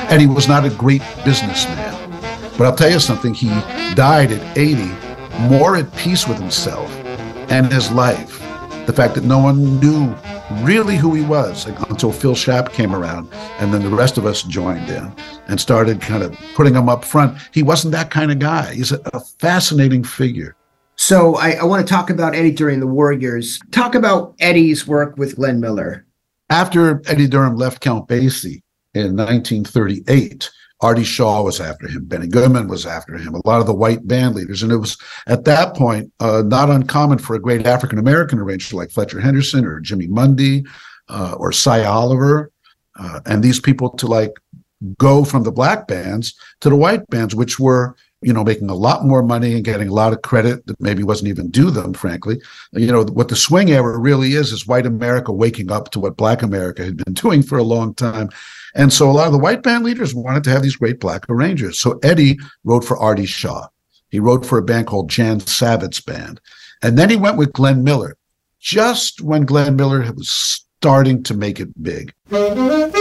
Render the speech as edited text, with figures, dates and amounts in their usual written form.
Eddie was not a great businessman. But I'll tell you something, he died at 80, more at peace with himself and his life. The fact that no one knew really who he was until Phil Schaap came around, and then the rest of us joined in and started kind of putting him up front. He wasn't that kind of guy. He's a fascinating figure. So I want to talk about Eddie during the war years. Talk about Eddie's work with Glenn Miller. After Eddie Durham left Count Basie in 1938, Artie Shaw was after him. Benny Goodman was after him. A lot of the white band leaders. And it was, at that point, not uncommon for a great African-American arranger like Fletcher Henderson or Jimmy Mundy or Cy Oliver and these people to like go from the black bands to the white bands, which were, you know, making a lot more money and getting a lot of credit that maybe wasn't even due them, frankly. You know, what the swing era really is white America waking up to what black America had been doing for a long time. And so a lot of the white band leaders wanted to have these great black arrangers. So Eddie wrote for Artie Shaw. He wrote for a band called Jan Savitt's band. And then he went with Glenn Miller, just when Glenn Miller was starting to make it big.